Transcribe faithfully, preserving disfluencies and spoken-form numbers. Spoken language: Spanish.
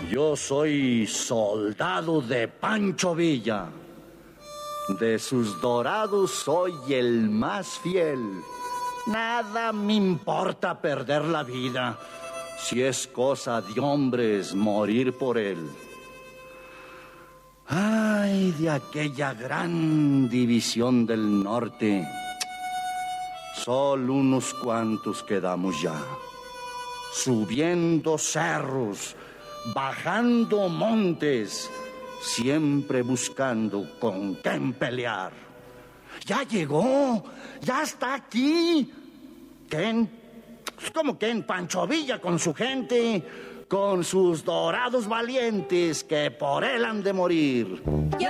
Yo soy soldado de Pancho Villa. De sus dorados soy el más fiel. Nada me importa perder la vida, si es cosa de hombres morir por él. Ay, de aquella gran división del norte, solo unos cuantos quedamos ya, subiendo cerros, bajando montes, siempre buscando con quién pelear. Ya llegó, ya está aquí. ¿Quién? ¿Cómo quién? Pancho Villa con su gente, con sus dorados valientes que por él han de morir.